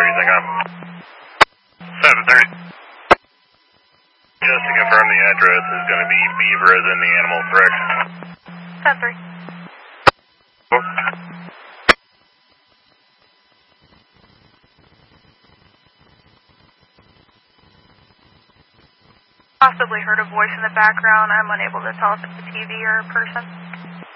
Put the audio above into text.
anything up? 730. Just to confirm the address is going to be Beaver as in the animal, correct? 10-3. Possibly heard a voice in the background. I'm unable to tell if it's a TV or a person.